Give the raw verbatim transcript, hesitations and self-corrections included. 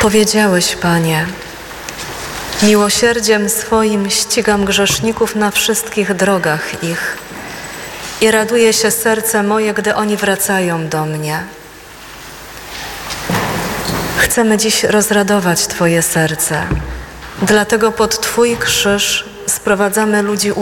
Powiedziałeś, Panie, miłosierdziem swoim ścigam grzeszników na wszystkich drogach ich i raduje się serce moje, gdy oni wracają do mnie. Chcemy dziś rozradować Twoje serce, dlatego pod Twój krzyż sprowadzamy ludzi